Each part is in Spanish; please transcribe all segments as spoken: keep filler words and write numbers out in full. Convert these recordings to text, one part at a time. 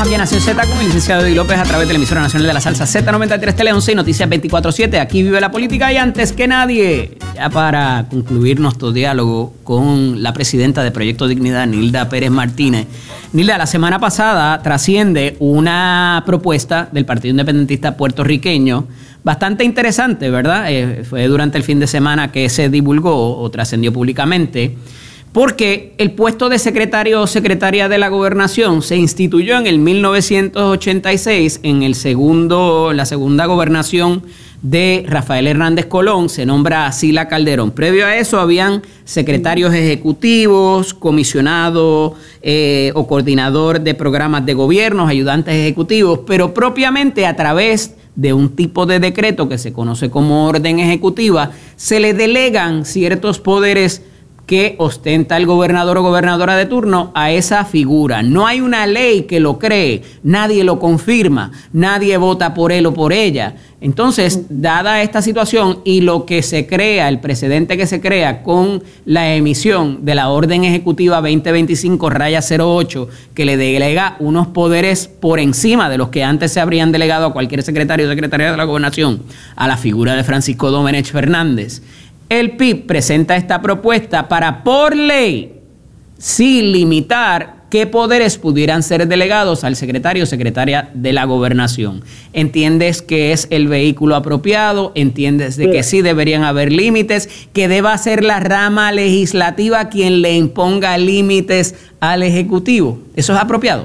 Estamos aquí en Nación Z con el licenciado Eddie López a través de la emisora nacional de la salsa Z noventa y tres Tele once y Noticias veinticuatro siete. Aquí vive la política y antes que nadie, ya para concluir nuestro diálogo con la presidenta de Proyecto Dignidad, Nilda Pérez Martínez. Nilda, la semana pasada trasciende una propuesta del Partido Independentista puertorriqueño bastante interesante, ¿verdad? Eh, fue durante el fin de semana que se divulgó o trascendió públicamente, porque el puesto de secretario o secretaria de la gobernación se instituyó en el mil novecientos ochenta y seis, en el segundo, la segunda gobernación de Rafael Hernández Colón, se nombra a Sila Calderón. Previo a eso habían secretarios ejecutivos, comisionado eh, o coordinador de programas de gobiernos, ayudantes ejecutivos, pero propiamente a través de un tipo de decreto que se conoce como orden ejecutiva, se le delegan ciertos poderes que ostenta el gobernador o gobernadora de turno a esa figura. No hay una ley que lo cree, nadie lo confirma, nadie vota por él o por ella. Entonces, dada esta situación y lo que se crea, el precedente que se crea con la emisión de la Orden Ejecutiva veinte veinticinco raya cero ocho, que le delega unos poderes por encima de los que antes se habrían delegado a cualquier secretario o secretaria de la gobernación, a la figura de Francisco Domenech Fernández, el P I B presenta esta propuesta para, por ley, sí limitar qué poderes pudieran ser delegados al secretario o secretaria de la gobernación. ¿Entiendes que es el vehículo apropiado? ¿Entiendes de que sí deberían haber límites? ¿Que deba ser la rama legislativa quien le imponga límites al Ejecutivo? ¿Eso es apropiado?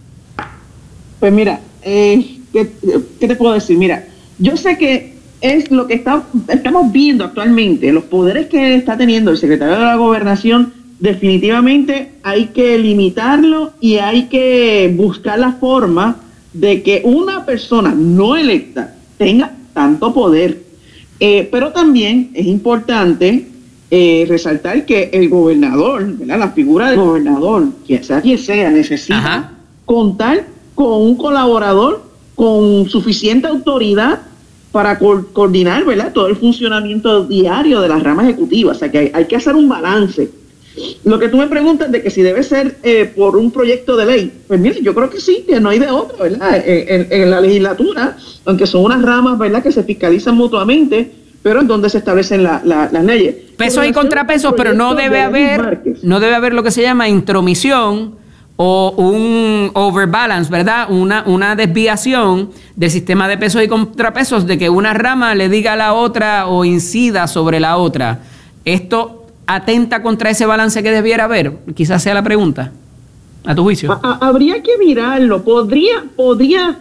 Pues mira, eh, ¿qué, ¿qué te puedo decir? Mira, yo sé que es lo que está, estamos viendo actualmente, los poderes que está teniendo el secretario de la gobernación. Definitivamente hay que limitarlo y hay que buscar la forma de que una persona no electa tenga tanto poder. Eh, pero también es importante eh, resaltar que el gobernador, ¿verdad? La figura del gobernador, que sea quien sea, necesita Ajá. contar con un colaborador con suficiente autoridad para co coordinar, ¿verdad?, todo el funcionamiento diario de las ramas ejecutivas. O sea que hay, hay que hacer un balance. Lo que tú me preguntas de que si debe ser eh, por un proyecto de ley, pues mire, yo creo que sí, que no hay de otro, ¿verdad? En, en, en la legislatura, aunque son unas ramas, ¿verdad?, que se fiscalizan mutuamente, pero en donde se establecen la, la, las leyes. Pesos y contrapesos, pero no debe haber, no debe haber lo que se llama intromisión o un overbalance, ¿verdad? Una, una desviación del sistema de pesos y contrapesos, de que una rama le diga a la otra o incida sobre la otra. Esto atenta contra ese balance que debiera haber, quizás sea la pregunta, a tu juicio. A, a, habría que mirarlo, podría, podría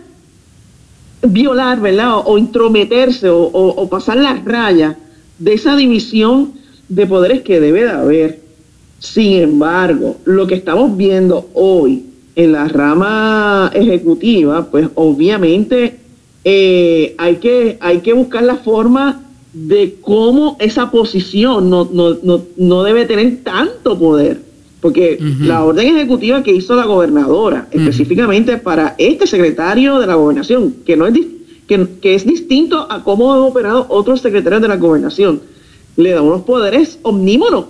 violar, ¿verdad? O, o intrometerse o, o, o pasar las rayas de esa división de poderes que debe de haber. Sin embargo, lo que estamos viendo hoy en la rama ejecutiva, pues obviamente eh, hay que, hay que buscar la forma de cómo esa posición no, no, no, no debe tener tanto poder, porque uh-huh. la orden ejecutiva que hizo la gobernadora, uh-huh. específicamente para este secretario de la gobernación, que, no es, que, que es distinto a cómo han operado otros secretarios de la gobernación, le da unos poderes omnímonos.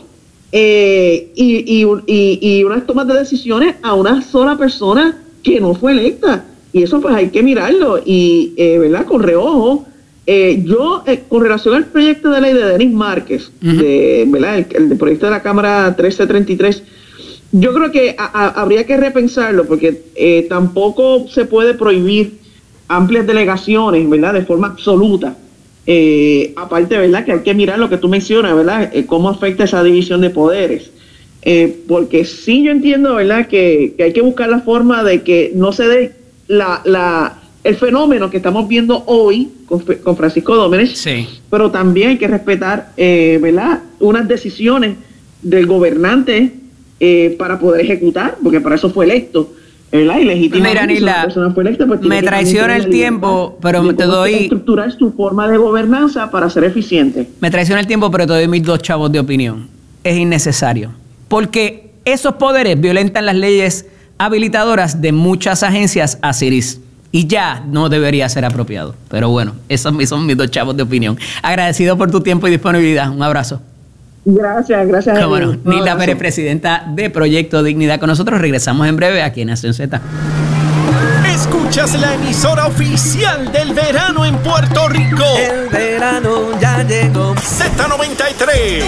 Eh, y, y, y, y unas tomas de decisiones a una sola persona que no fue electa. Y eso pues hay que mirarlo. Y, eh, ¿verdad? Con reojo. Eh, yo, eh, con relación al proyecto de ley de Denis Márquez, uh-huh. de, ¿verdad? El, el, el proyecto de la Cámara trece treinta y tres, yo creo que a, a, habría que repensarlo, porque eh, tampoco se puede prohibir amplias delegaciones, ¿verdad? De forma absoluta. Eh, aparte, ¿verdad?, que hay que mirar lo que tú mencionas, ¿verdad?, eh, cómo afecta esa división de poderes, eh, porque sí yo entiendo, ¿verdad?, que, que hay que buscar la forma de que no se dé la, la, el fenómeno que estamos viendo hoy con, con Francisco Domenech, sí. pero también hay que respetar, eh, ¿verdad?, unas decisiones del gobernante eh, para poder ejecutar, porque para eso fue electo. ¿verdad? Y legítimamente, mira, Nilda, persona fue electa, pues me traiciona el tiempo, pero te doy... estructurar su forma de gobernanza para ser eficiente. Me traiciona el tiempo, pero te doy mis dos chavos de opinión. Es innecesario. Porque esos poderes violentan las leyes habilitadoras de muchas agencias ASIRIS. Y ya no debería ser apropiado. Pero bueno, esos son mis dos chavos de opinión. Agradecido por tu tiempo y disponibilidad. Un abrazo. Gracias, gracias. Cómo no. Nilda Pérez, presidenta de Proyecto Dignidad con nosotros. Regresamos en breve aquí en Nación Z. Escuchas la emisora oficial del verano en Puerto Rico. El verano ya llegó. Z noventa y tres.